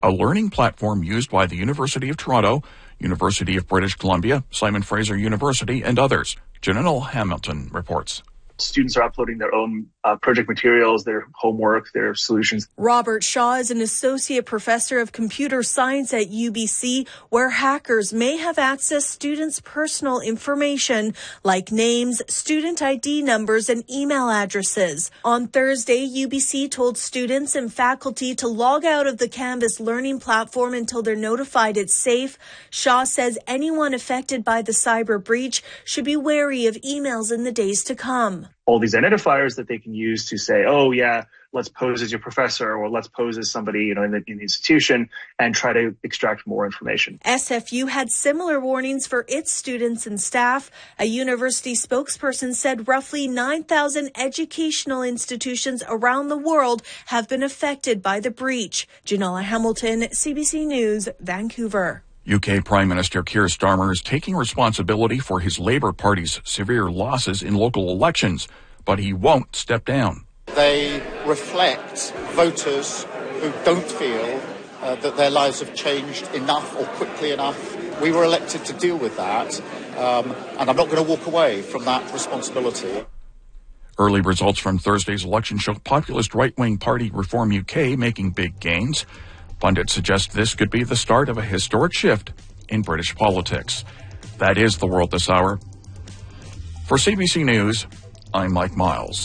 a learning platform used by the University of Toronto, University of British Columbia, Simon Fraser University, and others. Janelle Hamilton reports. Students are uploading their own project materials, their homework, their solutions. Robert Shaw is an associate professor of computer science at UBC, where hackers may have accessed students' personal information like names, student ID numbers, and email addresses. On Thursday, UBC told students and faculty to log out of the Canvas learning platform until they're notified it's safe. Shaw says anyone affected by the cyber breach should be wary of emails in the days to come. All these identifiers that they can use to say, oh yeah, let's pose as your professor, or let's pose as somebody, in the institution, and try to extract more information. SFU had similar warnings for its students and staff. A university spokesperson said roughly 9,000 educational institutions around the world have been affected by the breach. Janella Hamilton, CBC News, Vancouver. UK Prime Minister Keir Starmer is taking responsibility for his Labour Party's severe losses in local elections, but he won't step down. They reflect voters who don't feel that their lives have changed enough or quickly enough. We were elected to deal with that, and I'm not going to walk away from that responsibility. Early results from Thursday's election show populist right-wing party Reform UK making big gains. Pundits suggest this could be the start of a historic shift in British politics. That is the world this hour. For CBC News, I'm Mike Miles.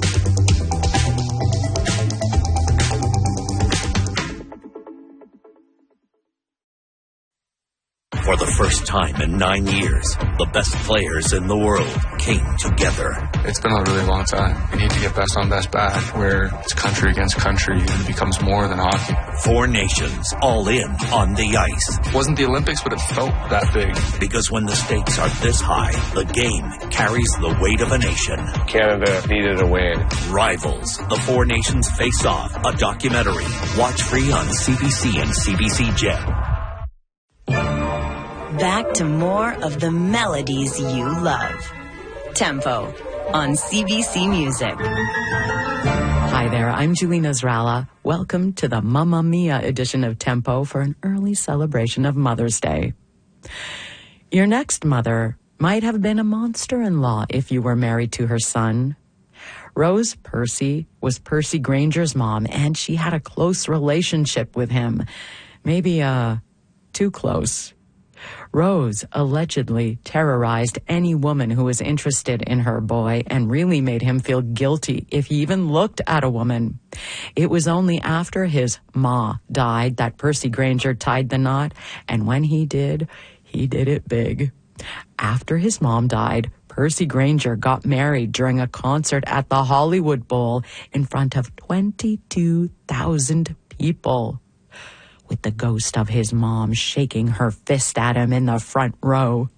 For the first time in 9 years, the best players in the world came together. It's been a really long time. We need to get best on best back, where it's country against country and it becomes more than hockey. 4 nations, all in on the ice. It wasn't the Olympics, but it felt that big. Because when the stakes are this high, the game carries the weight of a nation. Canada needed a win. Rivals, the 4 nations face off, a documentary. Watch free on CBC and CBC Gem. Back to more of the melodies you love. Tempo on CBC Music. Hi there, I'm Julie Nasrallah. Welcome to the Mamma Mia edition of Tempo for an early celebration of Mother's Day. Your next mother might have been a monster-in-law if you were married to her son. Rose Percy was Percy Granger's mom, and she had a close relationship with him. Maybe, too close. Rose allegedly terrorized any woman who was interested in her boy and really made him feel guilty if he even looked at a woman. It was only after his ma died that Percy Granger tied the knot, and when he did it big. After his mom died, Percy Granger got married during a concert at the Hollywood Bowl in front of 22,000 people, with the ghost of his mom shaking her fist at him in the front row.